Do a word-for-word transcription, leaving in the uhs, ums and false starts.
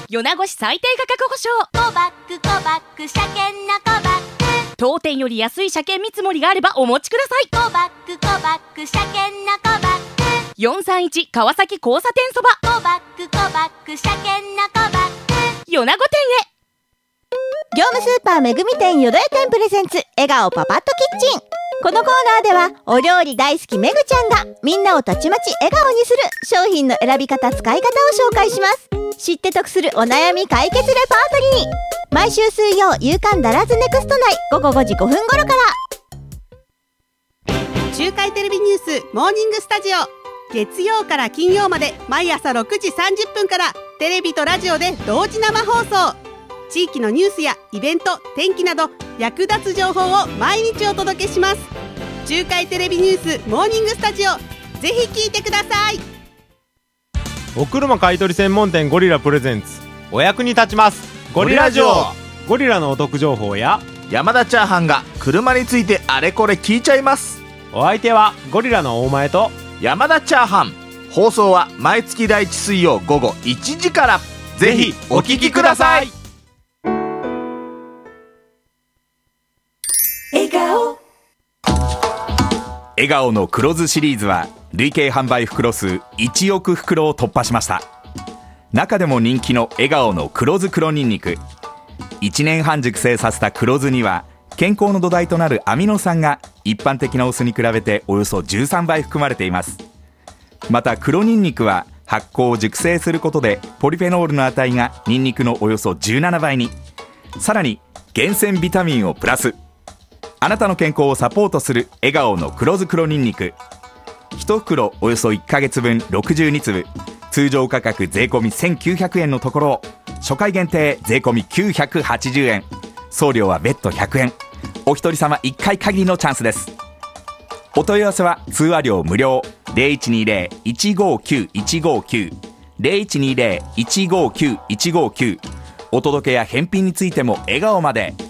米子市最低価格保証。 コバックコバック車検のコバック。 当店より安い車検見積もりがあればお持ちください。 コバックコバック車検のコバック。 よんさんいち川崎交差点そば。 コバックコバック車検のコバック。 米子店へ。 業務スーパーめぐみ店よどや店プレゼンツ笑顔パパッとキッチン。このコーナーではお料理大好きめぐちゃんがみんなをたちまち笑顔にする商品の選び方使い方を紹介します。知って得するお悩み解決レパートリー。毎週水曜夕刊ダラズネクスト内ごごごじごふん頃から。 中海テレビニュースモーニングスタジオ、月曜から金曜まで毎朝ろくじさんじゅっぷんからテレビとラジオで同時生放送。地域のニュースやイベント、天気など役立つ情報を毎日お届けします。中海テレビニュースモーニングスタジオ、ぜひ聞いてください。 お車買取専門店ゴリラプレゼンツ、お役に立ちますゴリラジオ。ゴリラのお得情報や山田チャーハンが車についてあれこれ聞いちゃいます。 お相手はゴリラの大前と山田チャーハン。放送は毎月第一水曜午後いちじから。ぜひお聞きください。 笑顔笑顔の黒酢シリーズは累計販売袋数いちおく袋を突破しました。中でも人気の笑顔の黒酢黒ニンニク、いちねんはん熟成させた黒酢には健康の土台となるアミノ酸が一般的なお酢に比べておよそじゅうさんばい含まれています。また黒ニンニクは発酵を熟成することでポリフェノールの値がニンニクのおよそじゅうななばいに。さらに厳選ビタミンをプラス。あなたの健康をサポートする笑顔の黒酢黒ニンニク、いち袋およそいっかげつぶんろくじゅうにつぶ、通常価格税込みせんきゅうひゃくえんのところを初回限定税込みきゅうひゃくはちじゅうえん、送料は別途ひゃくえん。お一人様いっかい限りのチャンスです。お問い合わせは通話料無料 ゼロいちにゼロ いちごきゅういちごきゅう ゼロいちにゼロ いちごきゅういちごきゅう。お届けや返品についても笑顔まで。